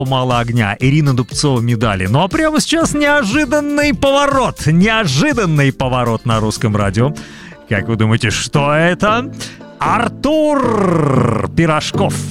Мало огня, Ирина Дубцова медали. Ну а прямо сейчас неожиданный поворот на русском радио. Как вы думаете, что это? Артур Пирожков.